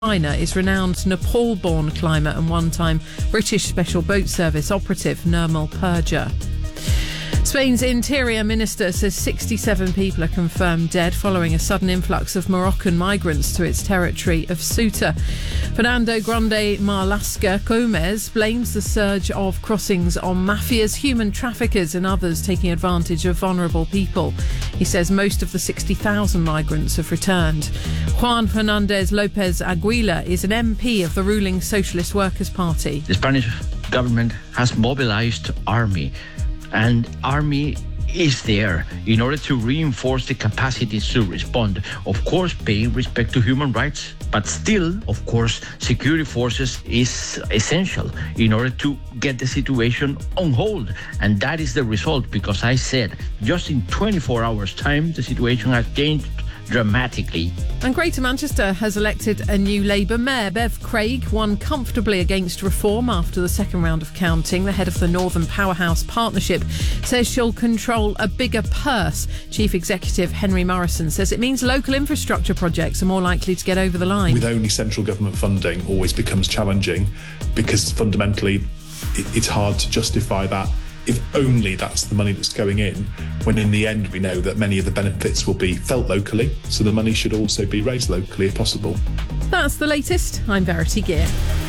China is renowned Nepal-born climber and one-time British Special Boat Service operative Nirmal Purja. Spain's Interior Minister says 67 people are confirmed dead following a sudden influx of Moroccan migrants to its territory of Ceuta. Fernando Grande Marlaska Gomez blames the surge of crossings on mafias, human traffickers and others taking advantage of vulnerable people. He says most of the 60,000 migrants have returned. Juan Fernandez Lopez Aguila is an MP of the ruling Socialist Workers' Party. The Spanish government has mobilized army, and army is there in order to reinforce the capacities to respond. Of course, paying respect to human rights, but still, of course, security forces is essential in order to get the situation on hold. And that is the result, because I said just in 24 hours' time, the situation has changed dramatically. And Greater Manchester has elected a new Labour mayor. Bev Craig won comfortably against reform after the second round of counting. The head of the Northern Powerhouse Partnership says she'll control a bigger purse. Chief Executive Henry Morrison says it means local infrastructure projects are more likely to get over the line. With only central government funding always becomes challenging, because fundamentally it's hard to justify that if only that's the money that's going in, when in the end we know that many of the benefits will be felt locally, so the money should also be raised locally if possible. That's the latest. I'm Verity Gear.